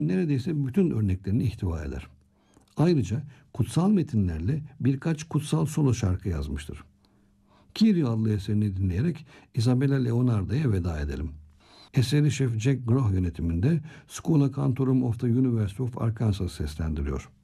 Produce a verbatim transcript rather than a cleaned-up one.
neredeyse bütün örneklerini ihtiva eder. Ayrıca kutsal metinlerle birkaç kutsal solo şarkı yazmıştır. Kyrie adlı eserini dinleyerek Isabella Leonarda'ya veda edelim. Eseri Şef Jack Groh yönetiminde Schola Cantorum of the University of Arkansas seslendiriyor.